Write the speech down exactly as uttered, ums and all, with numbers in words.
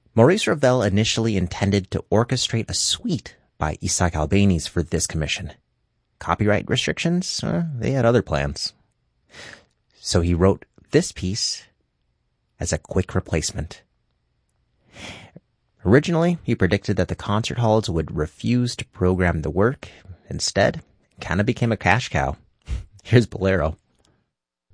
Maurice Ravel initially intended to orchestrate a suite by Isaac Albéniz for this commission. Copyright restrictions? Uh, they had other plans. So he wrote this piece as a quick replacement. Originally, he predicted that the concert halls would refuse to program the work. Instead, it kind of became a cash cow. Here's Bolero.